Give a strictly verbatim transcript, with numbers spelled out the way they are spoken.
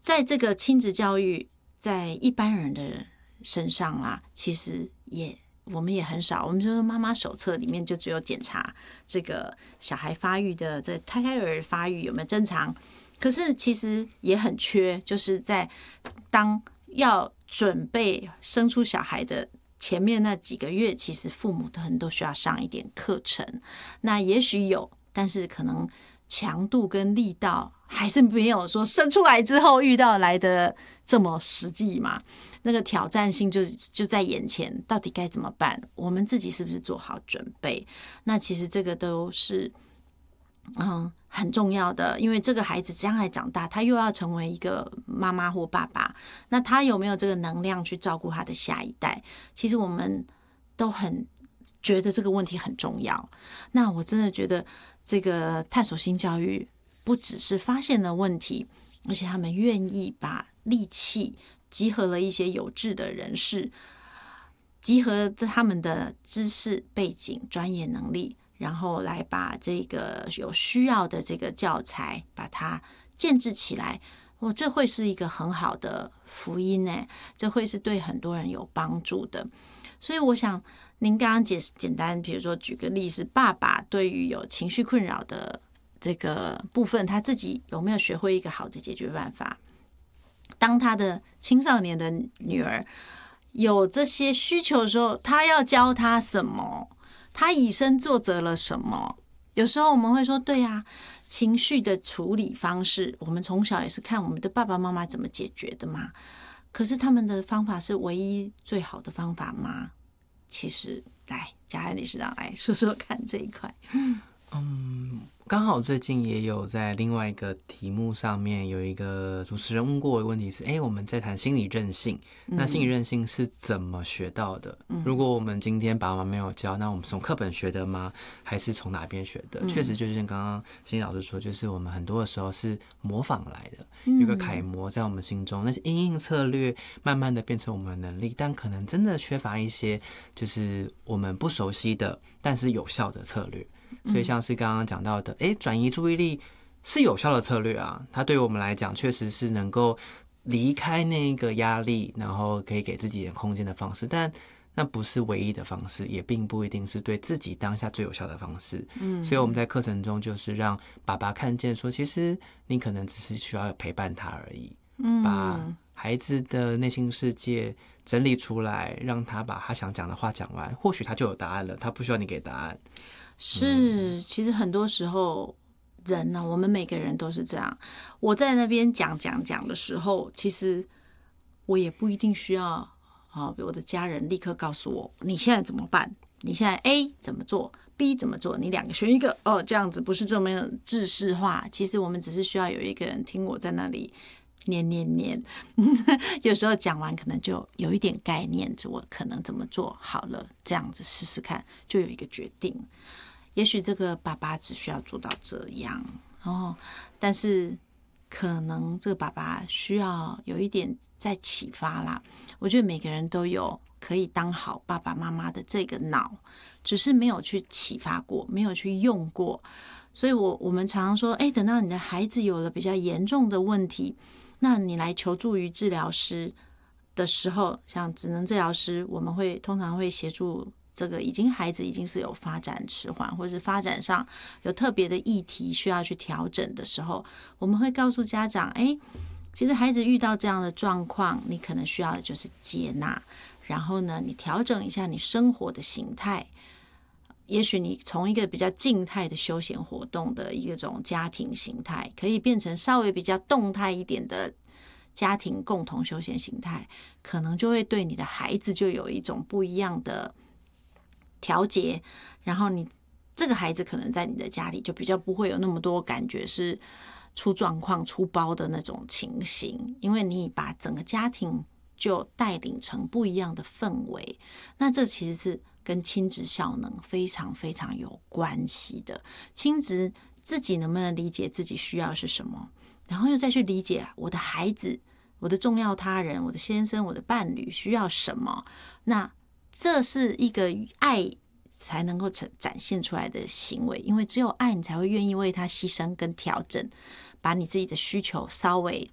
在这个亲子教育，在一般人的身上啦，其实也我们也很少。我们说妈妈手册里面就只有检查这个小孩发育的这胎胎儿发育有没有正常，可是其实也很缺，就是在当要准备生出小孩的前面那几个月，其实父母可能都需要上一点课程。那也许有，但是可能强度跟力道还是没有说生出来之后遇到来的这么实际嘛。那个挑战性就就在眼前，到底该怎么办？我们自己是不是做好准备？那其实这个都是嗯很重要的，因为这个孩子将来长大，他又要成为一个妈妈或爸爸，那他有没有这个能量去照顾他的下一代？其实我们都很觉得这个问题很重要。那我真的觉得这个探索性教育不只是发现了问题，而且他们愿意把力气集合了一些有志的人士，集合他们的知识背景、专业能力，然后来把这个有需要的这个教材把它建制起来。哦，这会是一个很好的福音呢，这会是对很多人有帮助的。所以我想您刚刚简简单，比如说举个例，是爸爸对于有情绪困扰的这个部分，他自己有没有学会一个好的解决办法？当他的青少年的女儿有这些需求的时候，他要教他什么？他以身作则了什么？有时候我们会说，对啊，情绪的处理方式，我们从小也是看我们的爸爸妈妈怎么解决的嘛。可是他们的方法是唯一最好的方法吗？其实，来，嘉汉理事长来说说看这一块。 嗯，刚好最近也有在另外一个题目上面有一个主持人问过的问题是：哎，我们在谈心理韧性，那心理韧性是怎么学到的？嗯、如果我们今天爸妈没有教，那我们从课本学的吗？还是从哪边学的？嗯、确实，就像刚刚心理老师说，就是我们很多的时候是模仿来的，有个楷模在我们心中，那些因应策略慢慢的变成我们的能力，但可能真的缺乏一些就是我们不熟悉的但是有效的策略。所以像是刚刚讲到的，哎，转移注意力是有效的策略啊，它对我们来讲确实是能够离开那个压力，然后可以给自己一点空间的方式，但那不是唯一的方式，也并不一定是对自己当下最有效的方式。嗯，所以我们在课程中就是让爸爸看见说，其实你可能只是需要陪伴他而已，嗯，把孩子的内心世界整理出来，让他把他想讲的话讲完，或许他就有答案了，他不需要你给答案。 是，其实很多时候人呢、啊，我们每个人都是这样。我在那边讲讲讲的时候，其实我也不一定需要啊，我的家人立刻告诉我你现在怎么办？你现在 A 怎么做 ，B 怎么做？你两个选一个哦，这样子不是这么制式化。其实我们只是需要有一个人听我在那里念念念，有时候讲完可能就有一点概念，我可能怎么做好了，这样子试试看，就有一个决定。也许这个爸爸只需要做到这样哦，但是可能这个爸爸需要有一点再启发啦。我觉得每个人都有可以当好爸爸妈妈的这个脑，只是没有去启发过，没有去用过。所以我我们常常说，哎，等到你的孩子有了比较严重的问题，那你来求助于治疗师的时候，像职能治疗师，我们会通常会协助这个已经孩子已经是有发展迟缓，或者是发展上有特别的议题需要去调整的时候，我们会告诉家长，哎，其实孩子遇到这样的状况，你可能需要的就是接纳，然后呢，你调整一下你生活的形态。也许你从一个比较静态的休闲活动的一种家庭形态，可以变成稍微比较动态一点的家庭共同休闲形态，可能就会对你的孩子就有一种不一样的调节，然后你这个孩子可能在你的家里就比较不会有那么多感觉是出状况出包的那种情形，因为你把整个家庭就带领成不一样的氛围，那这其实是跟亲职效能非常非常有关系的。亲职自己能不能理解自己需要是什么，然后又再去理解我的孩子、我的重要他人、我的先生、我的伴侣需要什么，那这是一个爱才能够展现出来的行为，因为只有爱你才会愿意为他牺牲跟调整，把你自己的需求稍微